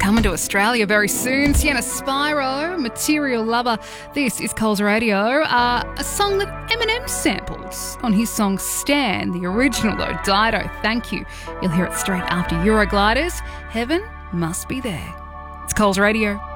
coming to Australia very soon. Sienna Spyro, Material Lover. This is Coles Radio, a song that Eminem sampled on his song Stan. The original, though, Dido, Thank You. You'll hear it straight after Eurogliders. Heaven must be there. It's Coles Radio.